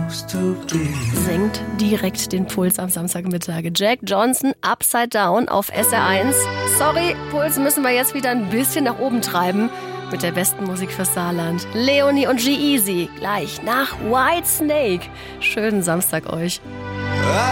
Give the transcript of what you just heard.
Senkt direkt den Puls am Samstagmittag. Jack Johnson, Upside Down auf SR1. Sorry, Puls müssen wir jetzt wieder ein bisschen nach oben treiben mit der besten Musik fürs Saarland. Leonie und G-Eazy gleich nach Whitesnake. Schönen Samstag euch.